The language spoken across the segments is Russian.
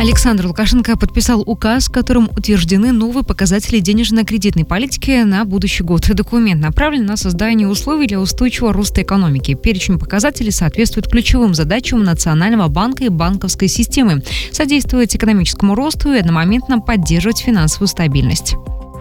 Александр Лукашенко подписал указ, которым утверждены новые показатели денежно-кредитной политики на будущий год. Документ направлен на создание условий для устойчивого роста экономики. Перечень показателей соответствует ключевым задачам Национального банка и банковской системы – содействовать экономическому росту и одномоментно поддерживать финансовую стабильность.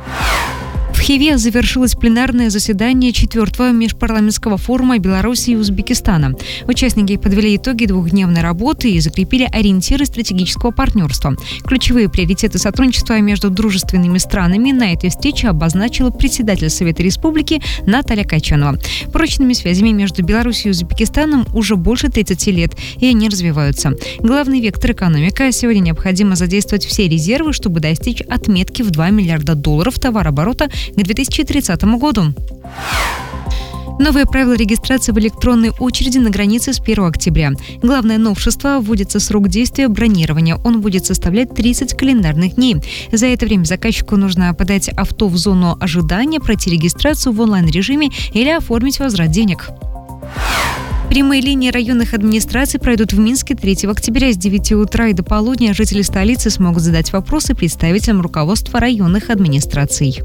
В Хиве завершилось пленарное заседание 4-го межпарламентского форума Беларуси и Узбекистана. Участники подвели итоги двухдневной работы и закрепили ориентиры стратегического партнерства. Ключевые приоритеты сотрудничества между дружественными странами на этой встрече обозначила председатель Совета Республики Наталья Качанова. Прочными связями между Беларусью и Узбекистаном уже больше 30 лет, и они развиваются. Главный вектор — экономика. Сегодня необходимо задействовать все резервы, чтобы достичь отметки в $2 миллиарда товарооборота к 2030 году. Новые правила регистрации в электронной очереди на границе с 1 октября. Главное новшество – вводится срок действия бронирования. Он будет составлять 30 календарных дней. За это время заказчику нужно подать авто в зону ожидания, пройти регистрацию в онлайн-режиме или оформить возврат денег. Прямые линии районных администраций пройдут в Минске 3 октября с 9 утра и до полудня. Жители столицы смогут задать вопросы представителям руководства районных администраций.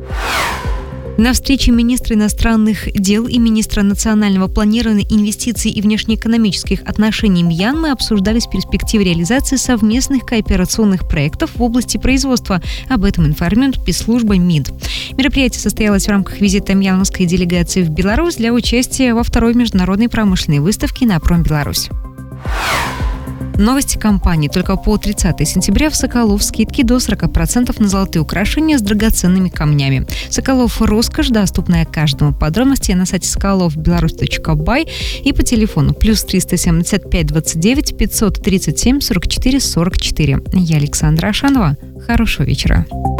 На встрече министра иностранных дел и министра национального планирования, инвестиций и внешнеэкономических отношений Мьянмы обсуждались перспективы реализации совместных кооперационных проектов в области производства. Об этом информирует пресс-служба МИД. Мероприятие состоялось в рамках визита мьянмарской делегации в Беларусь для участия во 2-й международной промышленной выставке на Промбеларусь. Новости компании. Только по 30 сентября в Соколов скидки до 40% на золотые украшения с драгоценными камнями. Соколов роскошь, доступная каждому. Подробности на сайте sokolovbelarus.by и по телефону +375 29 537 44 44. Я Александра Ашанова. Хорошего вечера.